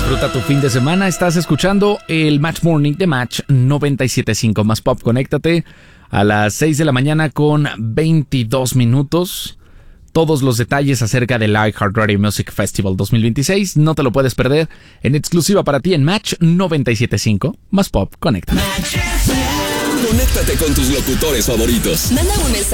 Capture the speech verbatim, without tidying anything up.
Disfruta tu fin de semana. Estás escuchando el Match Morning de Match noventa y siete punto cinco más Pop. Conéctate a las seis de la mañana con veintidós minutos. Todos los detalles acerca del iHeartRadio Music Festival dos mil veintiséis no te lo puedes perder en exclusiva para ti en Match noventa y siete punto cinco más Pop. Conéctate. Conéctate con tus locutores favoritos. Manda un mensaje